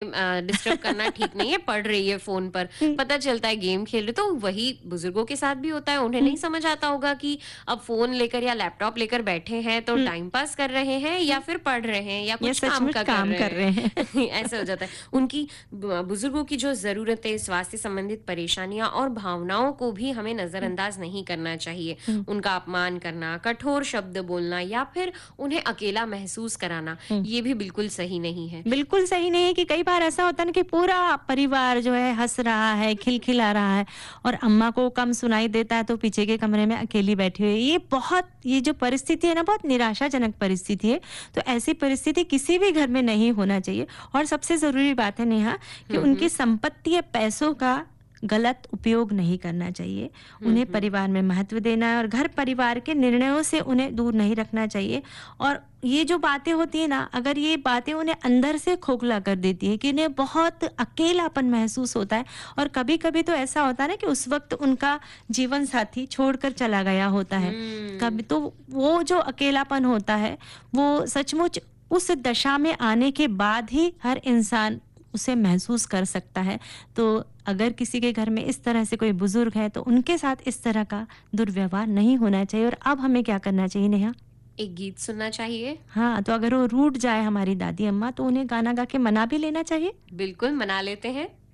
Disturb करना ठीक नहीं है, पढ़ रही है फ़ोन पर, पता चलता है गेम खेल रहे, तो वही बुजुर्गों के साथ भी होता है। उन्हें नहीं समझ आता होगा कि अब फ़ोन लेकर या लैपटॉप लेकर बैठे हैं तो टाइम पास कर रहे हैं या फिर पढ़ रहे हैं या ये कुछ काम सचमुच का कर काम रहे कर रहे हैं। हैं। ऐसा हो जाता है। उनकी बुजुर्गों की जो ज़रूरतें, स्वास्थ्य संबंधित परेशानियाँ और भावनाओं को भी हमें नज़रअंदाज नहीं करना चाहिए। हुँ, उनका अपमान करना, कठोर शब्द बोलना या फिर उन्हें अकेला महसूस कराना, हुँ। ये भी बिल्कुल सही नहीं है। बिल्कुल सही नहीं है कि कई बार ऐसा होता है ना कि पूरा परिवार जो है हँस रहा है, खिलखिला रहा है और अम्मा को कम सुनाई देता है तो पीछे के कमरे में अकेली बैठी हुई है। ये जो परिस्थिति है ना बहुत निराशाजनक परिस्थिति है। तो ऐसी परिस्थिति किसी भी घर में नहीं होना चाहिए और सबसे ज़रूरी बात है नेहा कि हुँ, उनकी हुँ। संपत्ति या पैसों का गलत उपयोग नहीं करना चाहिए। हुँ, उन्हें हुँ। परिवार में महत्व देना है और घर परिवार के निर्णयों से उन्हें दूर नहीं रखना चाहिए। और ये जो बातें होती है ना, अगर ये बातें उन्हें अंदर से खोखला कर देती है कि उन्हें बहुत अकेलापन महसूस होता है और कभी-कभी तो ऐसा होता है ना कि उस वक़्त उनका जीवन साथी छोड़कर चला गया होता है। कभी हुँ। तो वो जो अकेलापन होता है, वो सचमुच उस दशा में आने के बाद ही हर इंसान उसे महसूस कर सकता है। तो अगर किसी के घर में इस तरह से कोई बुज़ुर्ग है, तो उनके साथ इस तरह का दुर्व्यवहार नहीं होना चाहिए। और अब हमें क्या करना चाहिए नेहा? एक गीत सुनना चाहिए। हाँ, तो अगर वो रूठ जाए हमारी दादी अम्मा तो उन्हें गाना गा के मना भी लेना चाहिए। बिल्कुल, मना लेते हैं।